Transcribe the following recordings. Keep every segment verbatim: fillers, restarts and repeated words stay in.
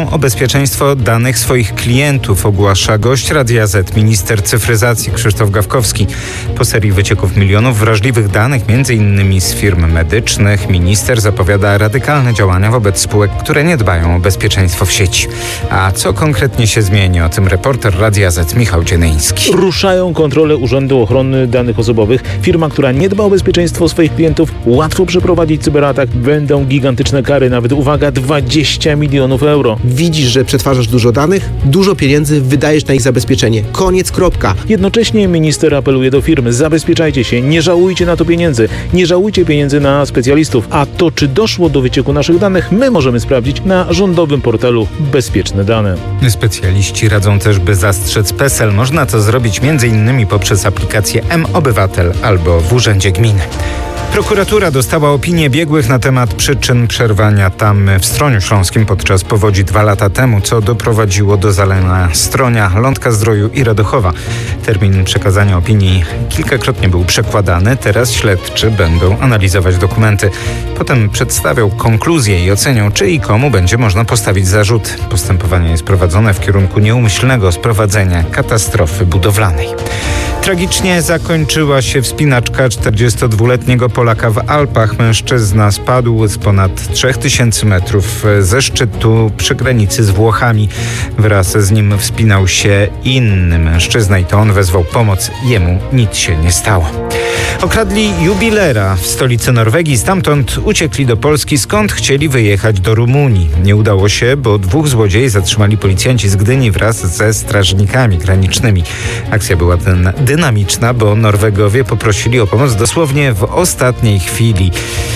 dbają o bezpieczeństwo danych swoich klientów, ogłasza gość Radia Z, minister cyfryzacji Krzysztof Gawkowski. Po serii wycieków milionów wrażliwych danych, między innymi z firm medycznych, minister zapowiada radykalne działania wobec spółek, które nie dbają o bezpieczeństwo w sieci. A co konkretnie się zmieni? O tym reporter Radia Z Michał Dzienyński. Ruszają kontrole Urzędu Ochrony Danych Osobowych. Firma, która nie dba o bezpieczeństwo swoich klientów, łatwo przeprowadzić cyberatak. Będą gigantyczne kary, nawet uwaga, dwadzieścia milionów euro. Widzisz, że przetwarzasz dużo danych, dużo pieniędzy wydajesz na ich zabezpieczenie. Koniec, kropka. Jednocześnie minister apeluje do firm: zabezpieczajcie się, nie żałujcie na to pieniędzy, nie żałujcie pieniędzy na specjalistów. A to, czy doszło do wycieku naszych danych, my możemy sprawdzić na rządowym portalu Bezpieczne Dane. Specjaliści radzą też, by zastrzec PESEL. Można to zrobić między innymi poprzez aplikację M-Obywatel albo w Urzędzie Gminy. Prokuratura dostała opinię biegłych na temat przyczyn przerwania tamy w Stroniu Śląskim podczas powodzi dwa lata temu, co doprowadziło do zalania Stronia, Lądka-Zdroju i Radochowa. Termin przekazania opinii kilkakrotnie był przekładany. Teraz śledczy będą analizować dokumenty. Potem przedstawią konkluzje i ocenią, czy i komu będzie można postawić zarzut. Postępowanie jest prowadzone w kierunku nieumyślnego sprowadzenia katastrofy budowlanej. Tragicznie zakończyła się wspinaczka czterdziestodwuletniego Polaka w Alpach. Mężczyzna spadł z ponad trzech tysięcy metrów ze szczytu przy granicy z Włochami. Wraz z nim wspinał się inny mężczyzna i to on wezwał pomoc. Jemu nic się nie stało. Okradli jubilera w stolicy Norwegii. Stamtąd uciekli do Polski, skąd chcieli wyjechać do Rumunii. Nie udało się, bo dwóch złodziei zatrzymali policjanci z Gdyni wraz ze strażnikami granicznymi. Akcja była ten dynamiczna, bo Norwegowie poprosili o pomoc dosłownie w ostatniej chwili.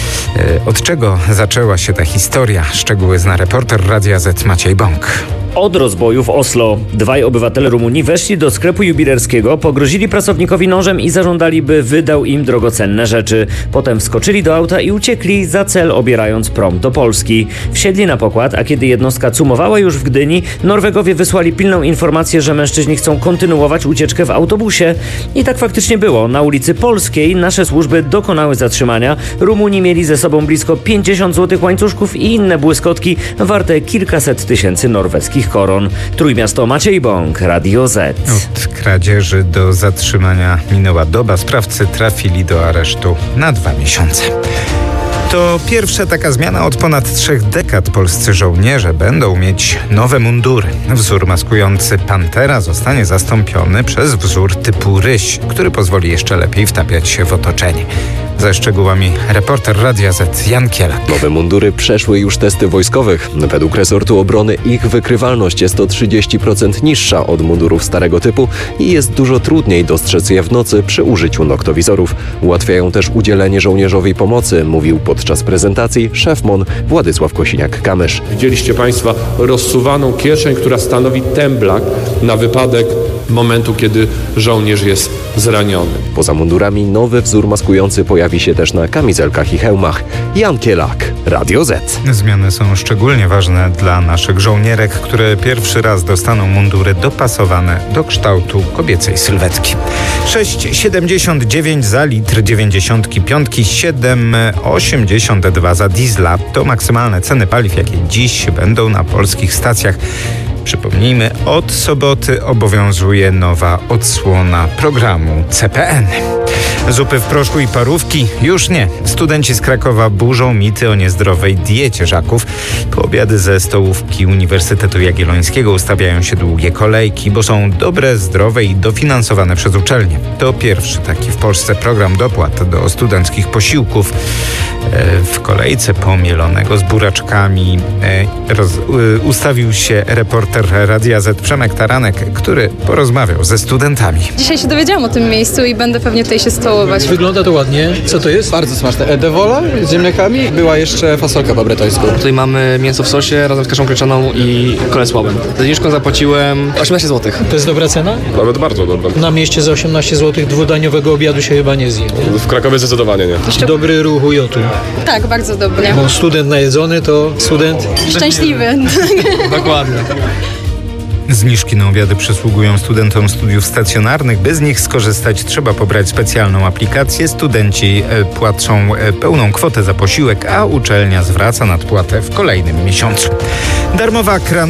Od czego zaczęła się ta historia? Szczegóły zna reporter Radia Z Maciej Bąk. Od rozboju w Oslo. Dwaj obywatele Rumunii weszli do sklepu jubilerskiego, pogrozili pracownikowi nożem i zażądali, by wydał im drogocenne rzeczy. Potem wskoczyli do auta i uciekli, za cel obierając prom do Polski. Wsiedli na pokład, a kiedy jednostka cumowała już w Gdyni, Norwegowie wysłali pilną informację, że mężczyźni chcą kontynuować ucieczkę w autobusie. I tak faktycznie było. Na ulicy Polskiej nasze służby dokonały zatrzymania. Rumuni mieli ze sobą blisko pięćdziesiąt złotych łańcuszków i inne błyskotki warte kilkaset tysięcy norweskich koron. Trójmiasto, Maciej Bąk, Radio Z. Od kradzieży do zatrzymania minęła doba. Sprawcy trafili do aresztu na dwa miesiące. To pierwsza taka zmiana od ponad trzech dekad. Polscy żołnierze będą mieć nowe mundury. Wzór maskujący Pantera zostanie zastąpiony przez wzór typu ryś, który pozwoli jeszcze lepiej wtapiać się w otoczenie. Ze szczegółami reporter Radia Z Jan Kielak. Nowe mundury przeszły już testy wojskowych. Według resortu obrony ich wykrywalność jest o trzydzieści procent niższa od mundurów starego typu i jest dużo trudniej dostrzec je w nocy przy użyciu noktowizorów. Ułatwiają też udzielenie żołnierzowi pomocy, mówił podczas prezentacji szef M O N Władysław Kosiniak-Kamysz. Widzieliście Państwo rozsuwaną kieszeń, która stanowi temblak na wypadek momentu, kiedy żołnierz jest zraniony. Poza mundurami nowy wzór maskujący pojawi się też na kamizelkach i hełmach. Jan Kielak, Radio Z. Zmiany są szczególnie ważne dla naszych żołnierek, które pierwszy raz dostaną mundury dopasowane do kształtu kobiecej sylwetki. sześć przecinek siedemdziesiąt dziewięć za litr dziewięćdziesiąt pięć, siedem przecinek osiemdziesiąt dwa za diesla. To maksymalne ceny paliw, jakie dziś będą na polskich stacjach. Przypomnijmy, od soboty obowiązuje nowa odsłona programu C P N. Zupy w proszku i parówki? Już nie. Studenci z Krakowa burzą mity o niezdrowej diecie żaków. Po obiady ze stołówki Uniwersytetu Jagiellońskiego ustawiają się długie kolejki, bo są dobre, zdrowe i dofinansowane przez uczelnie. To pierwszy taki w Polsce program dopłat do studenckich posiłków. W kolejce pomielonego z buraczkami roz, ustawił się reporter Radia Z Przemek Taranek, który porozmawiał ze studentami. Dzisiaj się dowiedziałam o tym miejscu i będę pewnie tutaj się stołować. Wygląda to ładnie. Co to jest? Bardzo smaczne. Dewola z ziemniakami. Była jeszcze fasolka po bretońsku. Tutaj mamy mięso w sosie razem z kaszą gryczaną i kole słabym. Za zniżką zapłaciłem osiemnaście złotych. To jest dobra cena? Nawet bardzo dobra. Na mieście za osiemnaście złotych dwudaniowego obiadu się chyba nie zje. W Krakowie zdecydowanie nie. Jeszcze... Dobry ruch u Jotu. Tak, bardzo dobry. Bo student najedzony to student... Szczęśliwy. Dokładnie. Zniżki na obiady przysługują studentom studiów stacjonarnych. By z nich skorzystać, trzeba pobrać specjalną aplikację. Studenci płacą pełną kwotę za posiłek, a uczelnia zwraca nadpłatę w kolejnym miesiącu. Darmowa kranowa